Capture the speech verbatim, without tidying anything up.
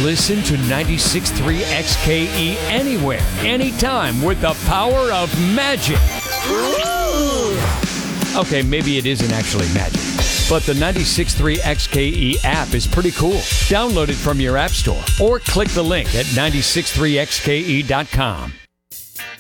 listen to ninety-six point three X K E anywhere, anytime with the power of magic. Okay, maybe it isn't actually magic, but the ninety-six point three X K E app is pretty cool. Download it from your app store or click the link at nine six three X K E dot com.